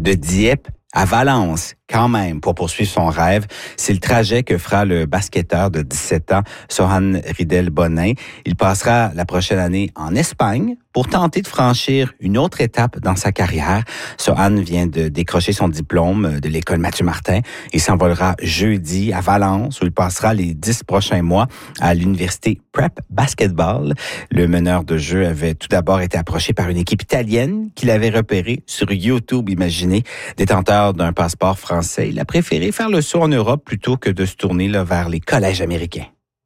de Dieppe à Valence, quand même, pour poursuivre son rêve. C'est le trajet que fera le basketteur de 17 ans, Sohan Riedel-Bonin. Il passera la prochaine année en Espagne pour tenter de franchir une autre étape dans sa carrière. Sohan vient de décrocher son diplôme de l'école Mathieu Martin. Il s'envolera jeudi à Valence, où il passera les 10 prochains mois à l'université Prep Basketball. Le meneur de jeu avait tout d'abord été approché par une équipe italienne qu'il avait repérée sur YouTube, imaginez, détenteur d'un passeport français. Il a préféré faire le saut en Europe plutôt que de se tourner vers les collèges américains.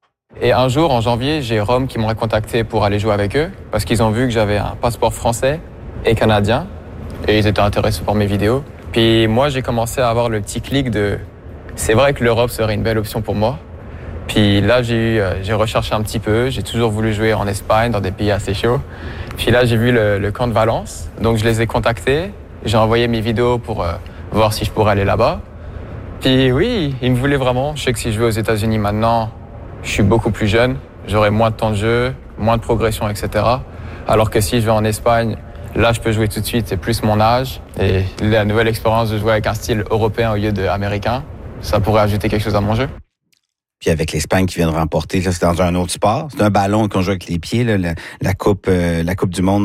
Et un jour, en janvier, j'ai Rome qui m'ont contacté pour aller jouer avec eux parce qu'ils ont vu que j'avais un passeport français et canadien et ils étaient intéressés par mes vidéos. Puis moi, j'ai commencé à avoir le petit clic de « c'est vrai que l'Europe serait une belle option pour moi ». Puis là, j'ai recherché un petit peu. J'ai toujours voulu jouer en Espagne, dans des pays assez chauds. Puis là, j'ai vu le camp de Valence. Donc, je les ai contactés. J'ai envoyé mes vidéos pour voir si je pourrais aller là-bas. Puis oui, ils me voulaient vraiment. Je sais que si je vais aux États-Unis maintenant, je suis beaucoup plus jeune. J'aurai moins de temps de jeu, moins de progression, etc. Alors que si je vais en Espagne, là, je peux jouer tout de suite. C'est plus mon âge. Et la nouvelle expérience de jouer avec un style européen au lieu d'américain, ça pourrait ajouter quelque chose à mon jeu. Puis avec l'Espagne qui vient de remporter, là, c'est dans un autre sport. C'est un ballon qu'on joue avec les pieds, là, la coupe du monde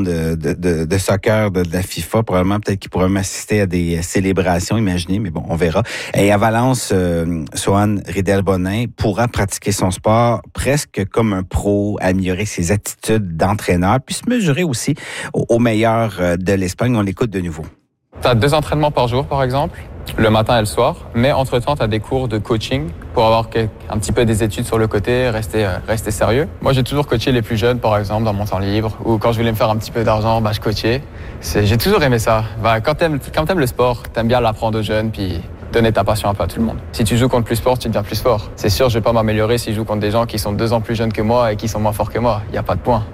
de soccer de la FIFA. Probablement, peut-être qu'il pourrait m'assister à des célébrations, imaginez, mais bon, on verra. Et à Valence, Sohan Riedel-Bonin pourra pratiquer son sport presque comme un pro, améliorer ses attitudes d'entraîneur, puis se mesurer aussi au meilleur de l'Espagne. On l'écoute de nouveau. Tu as 2 entraînements par jour, par exemple, le matin et le soir. Mais entre-temps, tu as des cours de coaching pour avoir un petit peu des études sur le côté, rester sérieux. Moi, j'ai toujours coaché les plus jeunes, par exemple, dans mon temps libre. Ou quand je voulais me faire un petit peu d'argent, je coachais. J'ai toujours aimé ça. Quand t'aimes le sport, t'aimes bien l'apprendre aux jeunes, puis donner ta passion un peu à tout le monde. Si tu joues contre plus fort, tu deviens plus fort. C'est sûr, je vais pas m'améliorer si je joue contre des gens qui sont 2 ans plus jeunes que moi et qui sont moins forts que moi. Il n'y a pas de point.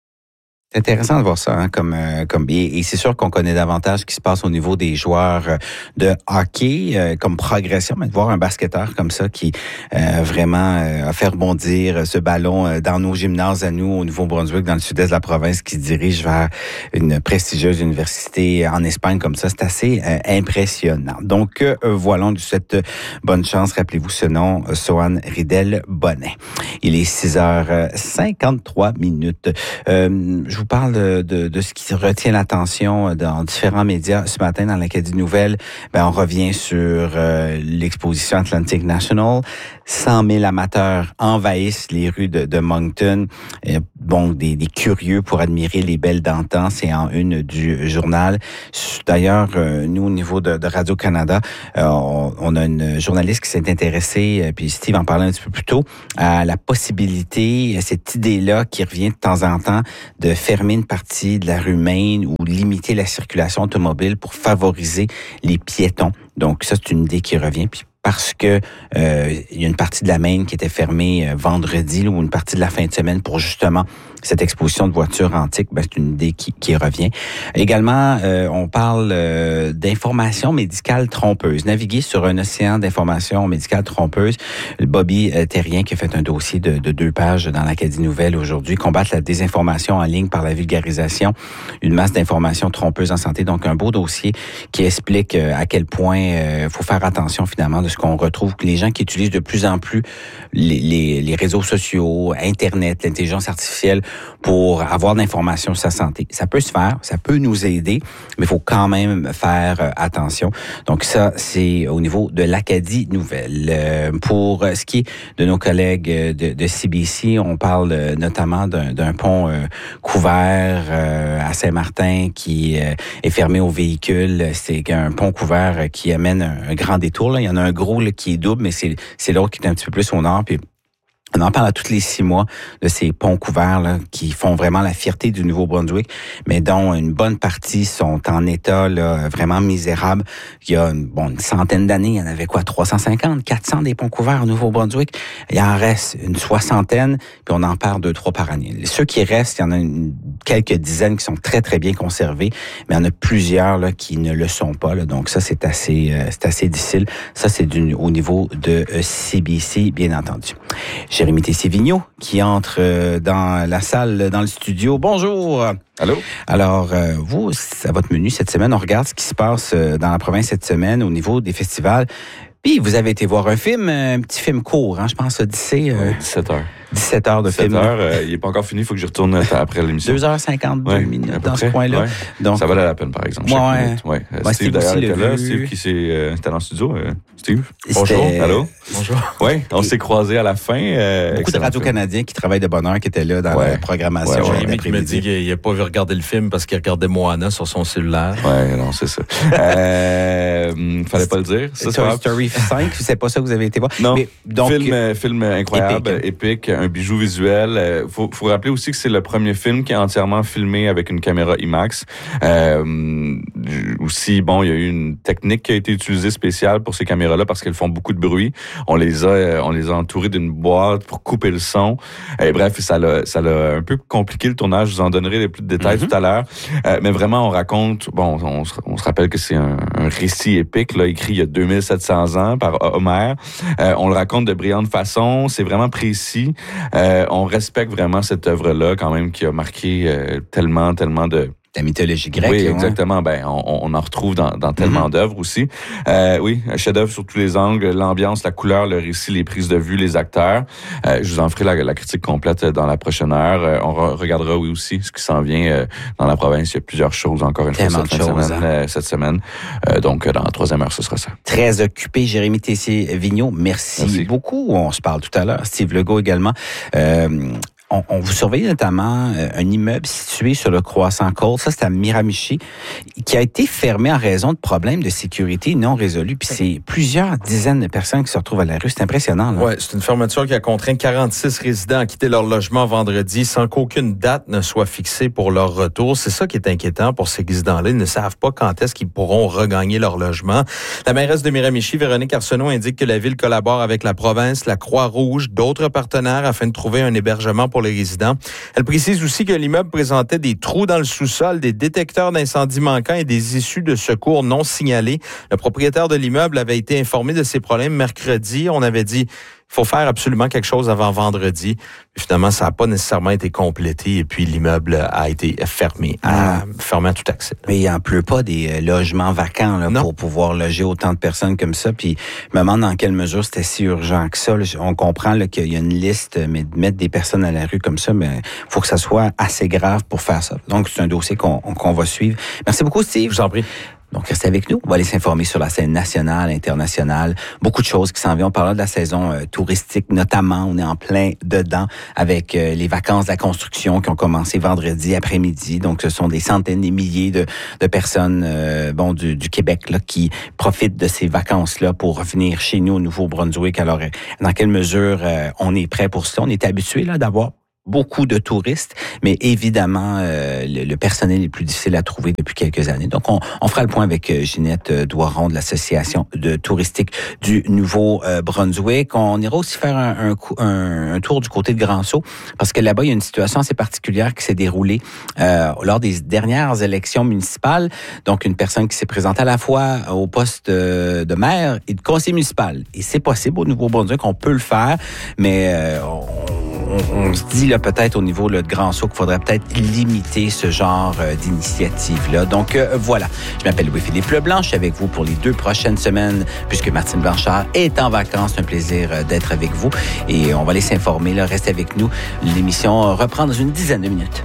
C'est intéressant de voir ça, hein, comme et c'est sûr qu'on connaît davantage ce qui se passe au niveau des joueurs de hockey comme progression, mais de voir un basketteur comme ça qui vraiment a fait rebondir ce ballon dans nos gymnases à nous au Nouveau-Brunswick, dans le sud-est de la province, qui se dirige vers une prestigieuse université en Espagne comme ça, c'est assez impressionnant. Donc voilà, on lui souhaite bonne chance. Rappelez-vous ce nom, Sohan Riedel-Bonin. Il est 6h53. Je vous parle de ce qui retient l'attention dans différents médias. Ce matin, dans l'Acadie Nouvelle, on revient sur l'exposition Atlantic National. 100 000 amateurs envahissent les rues de Moncton. Bon, des curieux pour admirer les belles d'antan. C'est en une du journal. D'ailleurs, nous, au niveau de Radio-Canada, on a une journaliste qui s'est intéressée, puis Steve en parlait un petit peu plus tôt, à la possibilité, cette idée-là qui revient de temps en temps, de fermer une partie de la rue Main ou limiter la circulation automobile pour favoriser les piétons. Donc ça, c'est une idée qui revient. Puis parce que il y a une partie de la Main qui était fermée vendredi là, ou une partie de la fin de semaine pour justement cette exposition de voitures antiques, c'est une idée qui revient. Également, on parle d'informations médicales trompeuses. Naviguer sur un océan d'informations médicales trompeuses. Bobby Terrien qui a fait un dossier de 2 pages dans l'Acadie Nouvelle aujourd'hui. Combattre la désinformation en ligne par la vulgarisation. Une masse d'informations trompeuses en santé. Donc, un beau dossier qui explique à quel point faut faire attention finalement de ce qu'on retrouve. Les gens qui utilisent de plus en plus les réseaux sociaux, Internet, l'intelligence artificielle pour avoir de l'information sur sa santé. Ça peut se faire, ça peut nous aider, mais il faut quand même faire attention. Donc ça, c'est au niveau de l'Acadie Nouvelle. Pour ce qui est de nos collègues de CBC, on parle notamment d'un pont couvert à Saint-Martin qui est fermé aux véhicules. C'est un pont couvert qui amène un grand détour. Là. Il y en a un gros là, qui est double, mais c'est l'autre qui est un petit peu plus au nord. Puis on en parle à tous les 6 mois de ces ponts couverts là, qui font vraiment la fierté du Nouveau-Brunswick, mais dont une bonne partie sont en état là, vraiment misérable. Il y a une centaine d'années, il y en avait 350, 400 des ponts couverts au Nouveau-Brunswick. Il en reste une 60aine, puis on en perd 2-3 par année. Ceux qui restent, il y en a quelques dizaines qui sont très, très bien conservés, mais il y en a plusieurs là, qui ne le sont pas. Là. Donc ça, c'est assez difficile. Ça, c'est au niveau de CBC, bien entendu. J'aimerais Jérémy Tessier-Vigneault qui entre dans la salle, dans le studio. Bonjour. Allô? Alors, vous, à votre menu cette semaine, on regarde ce qui se passe dans la province cette semaine au niveau des festivals. Puis, vous avez été voir un petit film court, je pense, Odyssée. 17 heures. 17 heures de 17 film. heures, il n'est pas encore fini, il faut que je retourne après l'émission. 2h52 minutes dans ce coin-là. Ouais. Donc, ça valait la peine, par exemple. Ouais. Steve, d'ailleurs, était là. Steve qui s'est installé en studio. Steve, bonjour. Allô? Bonjour. Oui, on s'est croisés à la fin. Beaucoup de Radio-Canadiens qui travaillent de bonne heure, qui étaient là dans la programmation. Jérémy qui me dit qu'il n'a pas vu regarder le film parce qu'il regardait Moana sur son cellulaire. Oui, non, c'est ça. Fallait pas le dire. Ça, Toy Story 5, c'est pas ça que vous avez été voir? Non, mais, donc, film incroyable, épique, un bijou visuel. Faut rappeler aussi que c'est le premier film qui est entièrement filmé avec une caméra IMAX. Aussi, bon, il y a eu une technique qui a été utilisée spéciale pour ces caméras-là parce qu'elles font beaucoup de bruit. On les a entourées d'une boîte pour couper le son. Et bref, ça l'a un peu compliqué le tournage. Je vous en donnerai les plus de détails tout à l'heure. Mais vraiment, on raconte, bon, on se rappelle que c'est un récit épique, là, écrit il y a 2700 ans par Homère. On le raconte de brillante façon. C'est vraiment précis. On respecte vraiment cette œuvre-là, quand même, qui a marqué tellement de... La mythologie grecque. Oui, exactement. Ben, on en retrouve dans tellement d'œuvres aussi. Oui, un chef-d'œuvre sur tous les angles, l'ambiance, la couleur, le récit, les prises de vue, les acteurs. Je vous en ferai la critique complète dans la prochaine heure. On regardera, oui, aussi ce qui s'en vient dans la province. Il y a plusieurs choses, encore une fois, cette semaine. Donc, dans la troisième heure, ce sera ça. Très occupé, Jérémy Tessier-Vigneault. Merci beaucoup. On se parle tout à l'heure. Steve Legault également. On vous surveille notamment un immeuble situé sur le Croissant Cole, ça c'est à Miramichi, qui a été fermé en raison de problèmes de sécurité non résolus. Puis c'est plusieurs dizaines de personnes qui se retrouvent à la rue. C'est impressionnant. Oui, c'est une fermeture qui a contraint 46 résidents à quitter leur logement vendredi sans qu'aucune date ne soit fixée pour leur retour. C'est ça qui est inquiétant pour ces résidents-là. Ils ne savent pas quand est-ce qu'ils pourront regagner leur logement. La mairesse de Miramichi, Véronique Arsenault, indique que la ville collabore avec la province, la Croix-Rouge, d'autres partenaires afin de trouver un hébergement pour les résidents. Elle précise aussi que l'immeuble présentait des trous dans le sous-sol, des détecteurs d'incendie manquants et des issues de secours non signalées. Le propriétaire de l'immeuble avait été informé de ces problèmes mercredi. On avait dit il faut faire absolument quelque chose avant vendredi. Puis finalement, ça n'a pas nécessairement été complété et puis l'immeuble a été fermé à tout accès. Mais il n'en pleut pas des logements vacants là, pour pouvoir loger autant de personnes comme ça. Puis je me demande dans quelle mesure c'était si urgent que ça. Là, on comprend là, qu'il y a une liste, mais de mettre des personnes à la rue comme ça, mais il faut que ça soit assez grave pour faire ça. Donc, c'est un dossier qu'on va suivre. Merci beaucoup, Steve. Je vous en prie. Donc, restez avec nous. On va aller s'informer sur la scène nationale, internationale. Beaucoup de choses qui s'en viennent. On parlera de la saison touristique, notamment. On est en plein dedans avec les vacances de la construction qui ont commencé vendredi après-midi. Donc, ce sont des centaines, des milliers de personnes du Québec là, qui profitent de ces vacances-là pour revenir chez nous au Nouveau-Brunswick. Alors, dans quelle mesure on est prêt pour ça? On est habitué là d'avoir beaucoup de touristes, mais évidemment, le personnel est plus difficile à trouver depuis quelques années. Donc, on fera le point avec Ginette Doiron de l'Association de touristique du Nouveau-Brunswick. On ira aussi faire un tour du côté de Grand-Sault, parce que là-bas, il y a une situation assez particulière qui s'est déroulée lors des dernières élections municipales. Donc, une personne qui s'est présentée à la fois au poste de maire et de conseiller municipal. Et c'est possible au Nouveau-Brunswick, on peut le faire, mais on se dit là peut-être au niveau là, de Grand-Sault qu'il faudrait peut-être limiter ce genre d'initiative-là. Donc voilà, je m'appelle Louis-Philippe Leblanc, je suis avec vous pour les 2 prochaines semaines puisque Martine Blanchard est en vacances. C'est un plaisir d'être avec vous et on va aller s'informer. Là, restez avec nous. L'émission reprend dans une dizaine de minutes.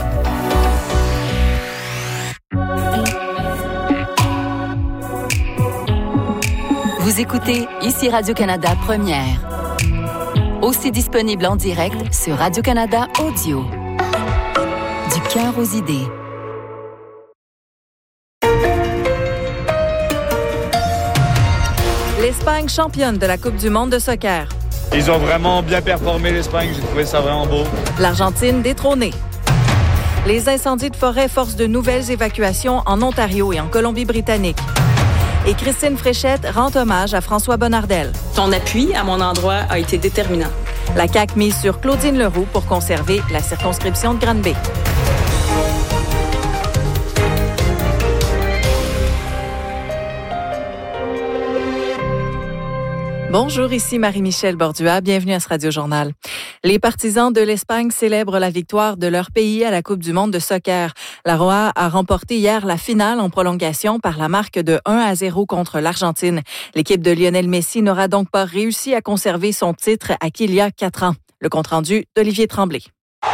Vous écoutez ici Radio-Canada Première. Aussi disponible en direct sur Radio-Canada Audio. Du cœur aux idées. L'Espagne championne de la Coupe du monde de soccer. Ils ont vraiment bien performé, l'Espagne. J'ai trouvé ça vraiment beau. L'Argentine détrônée. Les incendies de forêt forcent de nouvelles évacuations en Ontario et en Colombie-Britannique. Et Christine Fréchette rend hommage à François Bonnardel. Ton appui à mon endroit a été déterminant. La CAQ mise sur Claudine Leroux pour conserver la circonscription de Granby. Bonjour, ici Marie-Michel Bordua. Bienvenue à ce Radio-Journal. Les partisans de l'Espagne célèbrent la victoire de leur pays à la Coupe du monde de soccer. La Roja a remporté hier la finale en prolongation par la marque de 1-0 contre l'Argentine. L'équipe de Lionel Messi n'aura donc pas réussi à conserver son titre acquis il y a 4 ans. Le compte-rendu d'Olivier Tremblay.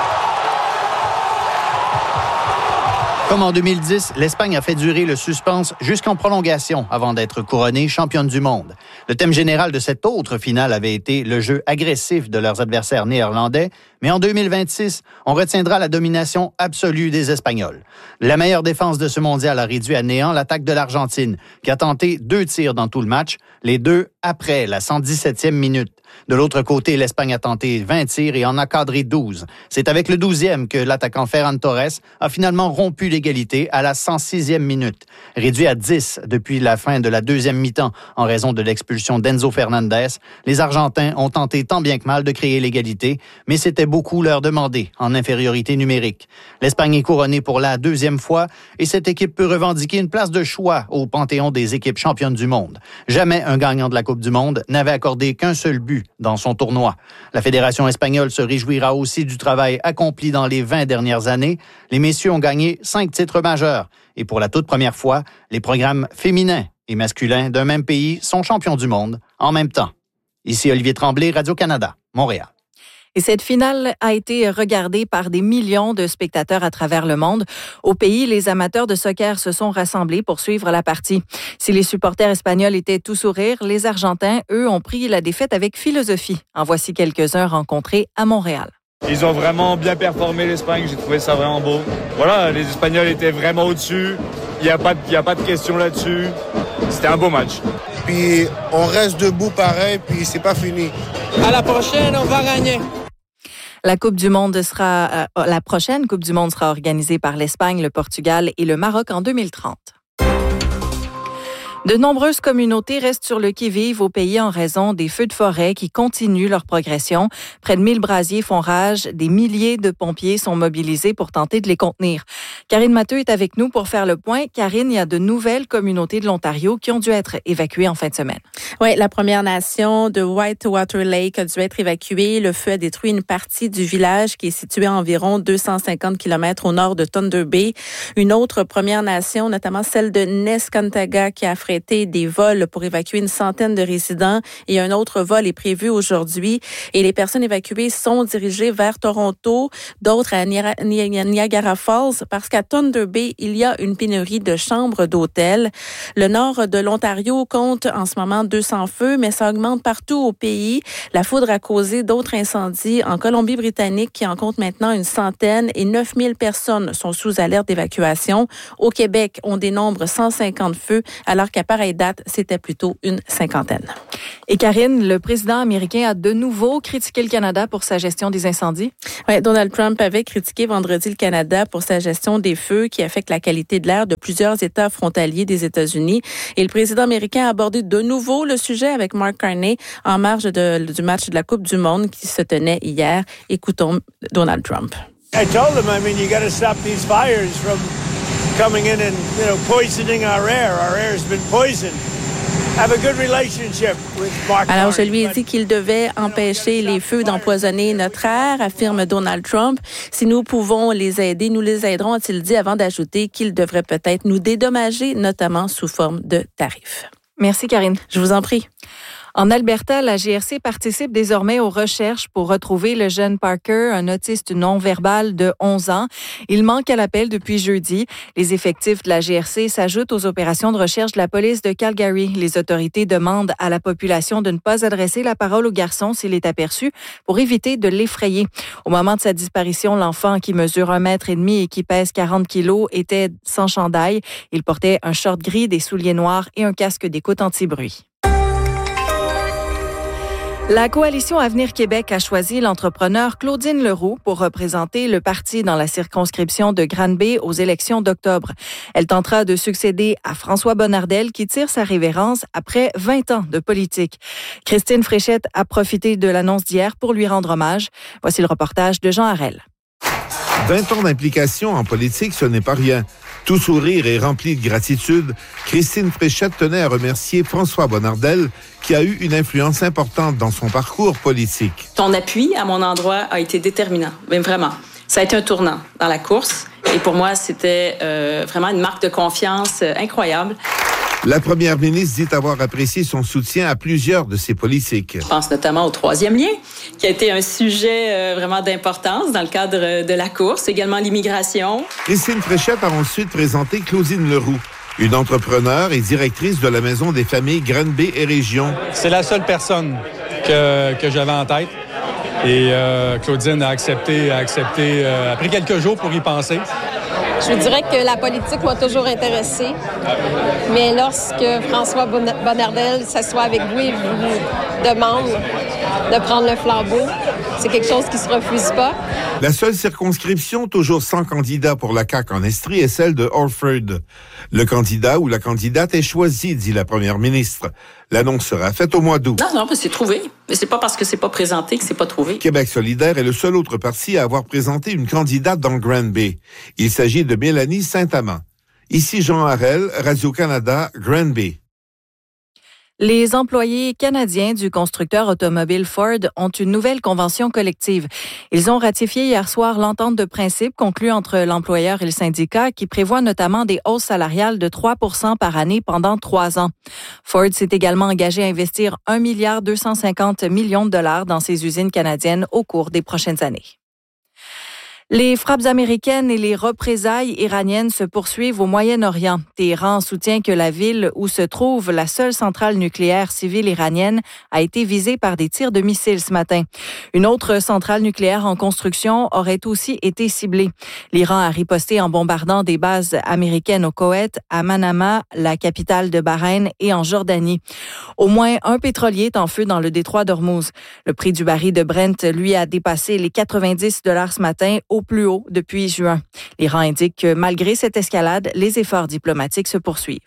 Comme en 2010, l'Espagne a fait durer le suspense jusqu'en prolongation avant d'être couronnée championne du monde. Le thème général de cette autre finale avait été le jeu agressif de leurs adversaires néerlandais, mais en 2026, on retiendra la domination absolue des Espagnols. La meilleure défense de ce mondial a réduit à néant l'attaque de l'Argentine, qui a tenté 2 tirs dans tout le match, les 2 après la 117e minute. De l'autre côté, l'Espagne a tenté 20 tirs et en a cadré 12. C'est avec le 12e que l'attaquant Ferran Torres a finalement rompu l'égalité à la 106e minute. Réduit à 10 depuis la fin de la deuxième mi-temps en raison de l'expulsion d'Enzo Fernandez, les Argentins ont tenté tant bien que mal de créer l'égalité, mais c'était beaucoup leur demander en infériorité numérique. L'Espagne est couronnée pour la 2e fois et cette équipe peut revendiquer une place de choix au panthéon des équipes championnes du monde. Jamais un gagnant de la Coupe du monde n'avait accordé qu'un seul but dans son tournoi. La Fédération espagnole se réjouira aussi du travail accompli dans les 20 dernières années. Les messieurs ont gagné 5 titres majeurs et pour la toute première fois, les programmes féminins et masculins d'un même pays sont champions du monde en même temps. Ici Olivier Tremblay, Radio-Canada, Montréal. Et cette finale a été regardée par des millions de spectateurs à travers le monde. Au pays, les amateurs de soccer se sont rassemblés pour suivre la partie. Si les supporters espagnols étaient tout sourire, les Argentins, eux, ont pris la défaite avec philosophie. En voici quelques-uns rencontrés à Montréal. Ils ont vraiment bien performé l'Espagne, j'ai trouvé ça vraiment beau. Voilà, les Espagnols étaient vraiment au-dessus, il n'y a pas de question là-dessus. C'était un beau match. Puis on reste debout pareil, puis c'est pas fini. À la prochaine, on va gagner. La prochaine Coupe du monde sera organisée par l'Espagne, le Portugal et le Maroc en 2030. De nombreuses communautés restent sur le qui-vive au pays en raison des feux de forêt qui continuent leur progression. Près de 1000 brasiers font rage. Des milliers de pompiers sont mobilisés pour tenter de les contenir. Karine Matteux est avec nous pour faire le point. Karine, il y a de nouvelles communautés de l'Ontario qui ont dû être évacuées en fin de semaine. Oui, la Première Nation de Whitewater Lake a dû être évacuée. Le feu a détruit une partie du village qui est situé à environ 250 km au nord de Thunder Bay. Une autre Première Nation, notamment celle de Neskantaga, qui a affrété des vols pour évacuer une centaine de résidents et un autre vol est prévu aujourd'hui. Et les personnes évacuées sont dirigées vers Toronto, d'autres à Niagara Falls, parce qu'à Thunder Bay, il y a une pénurie de chambres d'hôtel. Le nord de l'Ontario compte en ce moment 200 feux, mais ça augmente partout au pays. La foudre a causé d'autres incendies en Colombie-Britannique qui en compte maintenant une centaine et 9000 personnes sont sous alerte d'évacuation. Au Québec, on dénombre 150 feux, alors qu'à pareille date, c'était plutôt une cinquantaine. Et Karine, le président américain a de nouveau critiqué le Canada pour sa gestion des incendies. Oui, Donald Trump avait critiqué vendredi le Canada pour sa gestion des feux qui affectent la qualité de l'air de plusieurs États frontaliers des États-Unis. Et le président américain a abordé de nouveau le sujet avec Mark Carney en marge du match de la Coupe du monde qui se tenait hier. Écoutons Donald Trump. I told him, you got to stop these fires from coming in and, poisoning our air. Our air has been poisoned. Have a good relationship with Mark. Alors, je lui ai dit qu'il devait empêcher les feux d'empoisonner notre air, affirme Donald Trump. Si nous pouvons les aider, nous les aiderons, a-t-il dit, avant d'ajouter qu'il devrait peut-être nous dédommager, notamment sous forme de tarifs. Merci, Karine. Je vous en prie. En Alberta, la GRC participe désormais aux recherches pour retrouver le jeune Parker, un autiste non-verbal de 11 ans. Il manque à l'appel depuis jeudi. Les effectifs de la GRC s'ajoutent aux opérations de recherche de la police de Calgary. Les autorités demandent à la population de ne pas adresser la parole au garçon s'il est aperçu pour éviter de l'effrayer. Au moment de sa disparition, l'enfant qui mesure 1,5 m et qui pèse 40 kilos était sans chandail. Il portait un short gris, des souliers noirs et un casque d'écoute anti-bruit. La coalition Avenir Québec a choisi l'entrepreneur Claudine Leroux pour représenter le parti dans la circonscription de Granby aux élections d'octobre. Elle tentera de succéder à François Bonnardel qui tire sa révérence après 20 ans de politique. Christine Fréchette a profité de l'annonce d'hier pour lui rendre hommage. Voici le reportage de Jean Harel. 20 ans d'implication en politique, ce n'est pas rien. Tout sourire et rempli de gratitude, Christine Fréchette tenait à remercier François Bonnardel, qui a eu une influence importante dans son parcours politique. Ton appui à mon endroit a été déterminant, mais vraiment. Ça a été un tournant dans la course et pour moi, c'était vraiment une marque de confiance incroyable. La première ministre dit avoir apprécié son soutien à plusieurs de ses politiques. Je pense notamment au troisième lien, qui a été un sujet vraiment d'importance dans le cadre de la course, également l'immigration. Christine Fréchette a ensuite présenté Claudine Leroux, une entrepreneure et directrice de la Maison des familles Granby et Région. C'est la seule personne que j'avais en tête. Et Claudine a accepté, a pris quelques jours pour y penser. Je vous dirais que la politique m'a toujours intéressée. Mais lorsque François Bonnardel s'assoit avec vous et vous demande de prendre le flambeau, c'est quelque chose qui ne se refuse pas. La seule circonscription toujours sans candidat pour la CAQ en Estrie est celle de Orford. Le candidat ou la candidate est choisi, dit la première ministre. L'annonce sera faite au mois d'août. Non, mais c'est trouvé. Mais c'est pas parce que c'est pas présenté que c'est pas trouvé. Québec solidaire est le seul autre parti à avoir présenté une candidate dans Granby. Il s'agit de Mélanie Saint-Amand. Ici Jean Harel, Radio-Canada, Granby. Les employés canadiens du constructeur automobile Ford ont une nouvelle convention collective. Ils ont ratifié hier soir l'entente de principe conclue entre l'employeur et le syndicat qui prévoit notamment des hausses salariales de 3% par année pendant 3 ans. Ford s'est également engagé à investir 1,250 milliard dans ses usines canadiennes au cours des prochaines années. Les frappes américaines et les représailles iraniennes se poursuivent au Moyen-Orient. Téhéran soutient que la ville où se trouve la seule centrale nucléaire civile iranienne a été visée par des tirs de missiles ce matin. Une autre centrale nucléaire en construction aurait aussi été ciblée. L'Iran a riposté en bombardant des bases américaines au Koweït, à Manama, la capitale de Bahreïn, et en Jordanie. Au moins un pétrolier est en feu dans le détroit d'Ormuz. Le prix du baril de Brent, lui, a dépassé les $90 ce matin, au plus haut depuis juin. L'Iran indique que malgré cette escalade, les efforts diplomatiques se poursuivent.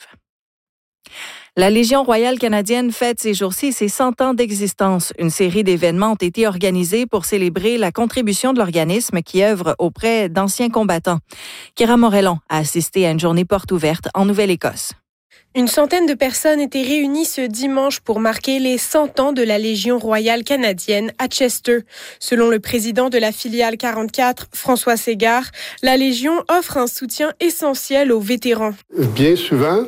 La Légion royale canadienne fête ces jours-ci ses 100 ans d'existence. Une série d'événements ont été organisés pour célébrer la contribution de l'organisme qui œuvre auprès d'anciens combattants. Kira Morellon a assisté à une journée porte ouverte en Nouvelle-Écosse. Une centaine de personnes étaient réunies ce dimanche pour marquer les 100 ans de la Légion royale canadienne à Chester. Selon le président de la filiale 44, François Ségard, la Légion offre un soutien essentiel aux vétérans. Bien souvent,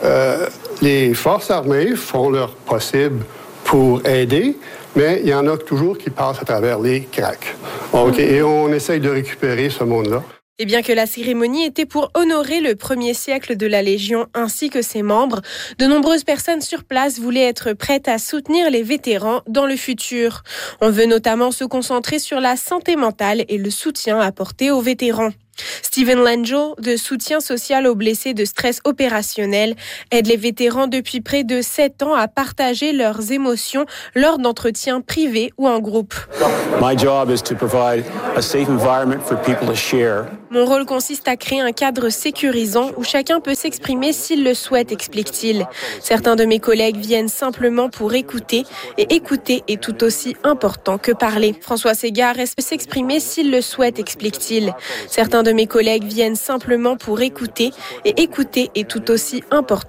les forces armées font leur possible pour aider, mais il y en a toujours qui passent à travers les cracks. Et on essaye de récupérer ce monde-là. Et bien que la cérémonie était pour honorer le 1er siècle de la Légion ainsi que ses membres, de nombreuses personnes sur place voulaient être prêtes à soutenir les vétérans dans le futur. On veut notamment se concentrer sur la santé mentale et le soutien apporté aux vétérans. Stephen Langell, de soutien social aux blessés de stress opérationnel, aide les vétérans depuis près de 7 ans à partager leurs émotions lors d'entretiens privés ou en groupe. My job is to provide a safe environment for people to share. Mon rôle consiste à créer un cadre sécurisant où chacun peut s'exprimer s'il le souhaite, explique-t-il. Certains de mes collègues viennent simplement pour écouter, et écouter est tout aussi important que parler. François Ségard reste s'exprimer s'il le souhaite, explique-t-il. Certains de mes collègues viennent simplement pour écouter, et écouter est tout aussi important